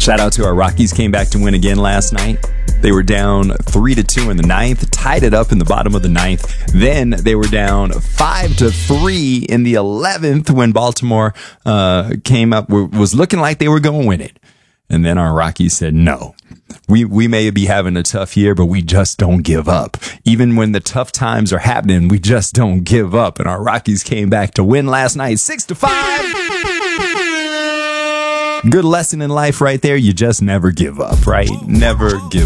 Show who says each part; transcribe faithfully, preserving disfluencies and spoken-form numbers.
Speaker 1: Shout out to our Rockies, came back to win again last night. They were down three to two in the ninth, tied it up in the bottom of the ninth. Then they were down five to three in the eleventh when Baltimore uh, came up, was looking like they were going to win it. And then our Rockies said, no, we, we may be having a tough year, but we just don't give up. Even when the tough times are happening, we just don't give up. And our Rockies came back to win last night, six to five. Good lesson in life right there. You just never give up, right? Never give